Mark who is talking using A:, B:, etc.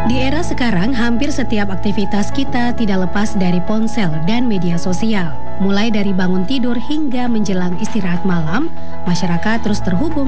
A: Di era sekarang, hampir setiap aktivitas kita tidak lepas dari ponsel dan media sosial. Mulai dari bangun tidur hingga menjelang istirahat malam, masyarakat terus terhubung